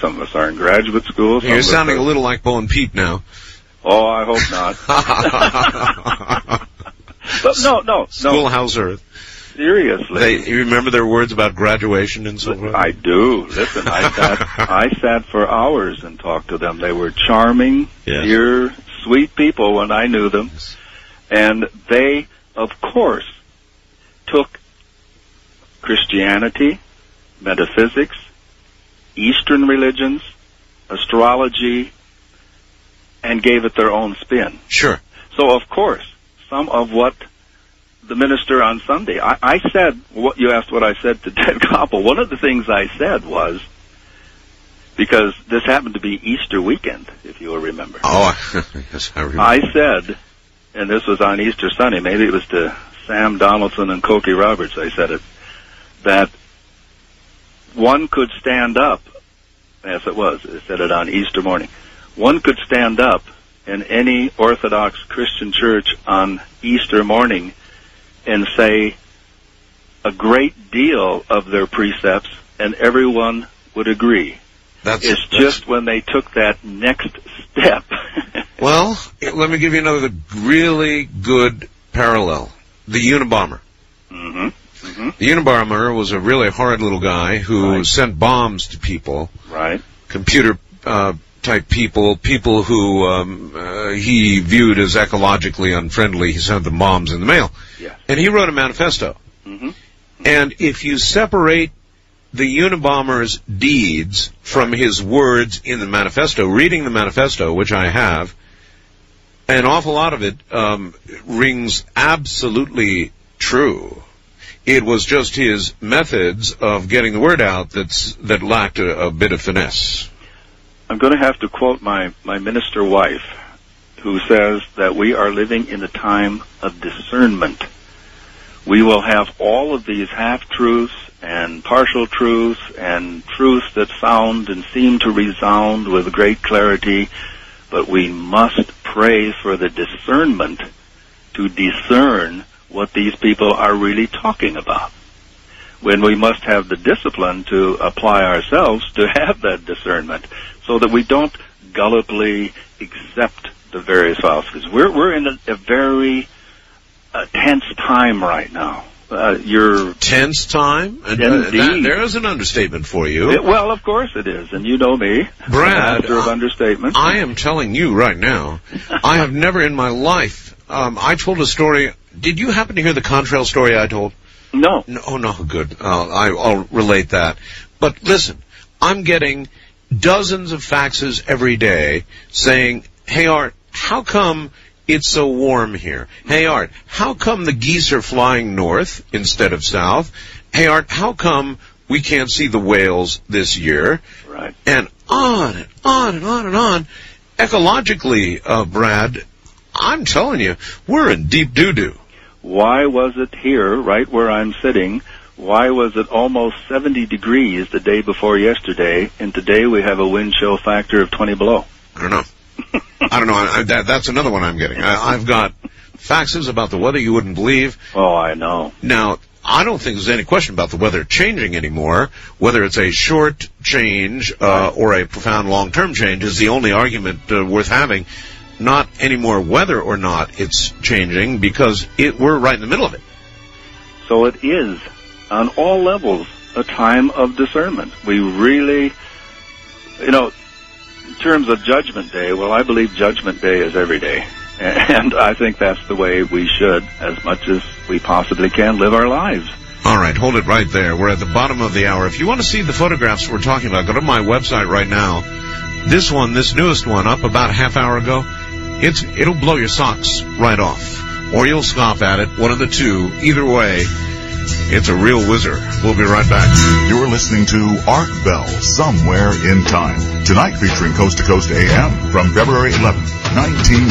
Some of us are in graduate school. You're sounding a little like Bo and Pete now. Oh, I hope not. But no. Schoolhouse Earth. Seriously. You remember their words about graduation and so forth? I do. Listen, I sat for hours and talked to them. They were charming, dear, sweet people when I knew them. Yes. And they, of course, took Christianity, metaphysics, Eastern religions, astrology, and gave it their own spin. Sure. So, of course, some of what the minister on Sunday, I said, you asked what I said to Ted Koppel. One of the things I said was, because this happened to be Easter weekend, if you will remember. Oh, yes, I remember. I said, and this was on Easter Sunday, maybe it was to Sam Donaldson and Cokie Roberts, I said it, that one could stand up, yes it was, I said it on Easter morning, one could stand up in any Orthodox Christian church on Easter morning and say a great deal of their precepts, and everyone would agree. It's just when they took that next step. Well, let me give you another really good parallel. The Unabomber. Mm-hmm. Mm-hmm. The Unabomber was a really horrid little guy who sent bombs to people. Right. Computer type people who he viewed as ecologically unfriendly. He sent them bombs in the mail. Yes. And he wrote a manifesto. Mm-hmm. And if you separate the Unabomber's deeds from his words in the manifesto, reading the manifesto, which I have, an awful lot of it rings absolutely true. It was just his methods of getting the word out that lacked a bit of finesse. I'm going to have to quote my minister wife, who says that we are living in a time of discernment. We will have all of these half-truths and partial truths and truths that sound and seem to resound with great clarity, but we must pray for the discernment to discern what these people are really talking about. When we must have the discipline to apply ourselves to have that discernment, so that we don't gullibly accept the various philosophies. We're in a very tense time right now. Tense time? Indeed. There is an understatement for you. Well, of course it is, and you know me. Brad, master of understatement. I am telling you right now, I have never in my life, I told a story. Did you happen to hear the Contrail story I told? No. Oh, no, good. I'll relate that. But listen, I'm getting dozens of faxes every day saying, hey, Art, how come it's so warm here? Hey, Art, how come the geese are flying north instead of south? Hey, Art, how come we can't see the whales this year? Right. And on and on and on and on. Ecologically, Brad, I'm telling you, we're in deep doo-doo. Why was it here, right where I'm sitting, why was it almost 70 degrees the day before yesterday, and today we have a wind chill factor of 20 below? I don't know. That's another one I'm getting. I've got faxes about the weather you wouldn't believe. Oh, I know. Now, I don't think there's any question about the weather changing anymore. Whether it's a short change or a profound long-term change is the only argument worth having. Not any more whether or not it's changing, because we're right in the middle of it. So it is, on all levels, a time of discernment. We really, in terms of Judgment Day, well, I believe Judgment Day is every day. And I think that's the way we should, as much as we possibly can, live our lives. All right, hold it right there. We're at the bottom of the hour. If you want to see the photographs we're talking about, go to my website right now. This newest one, up about a half hour ago, it'll blow your socks right off. Or you'll scoff at it, one of the two. Either way, it's a real whizzer. We'll be right back. You're listening to Art Bell, Somewhere in Time. Tonight featuring Coast to Coast AM from February 11th, 19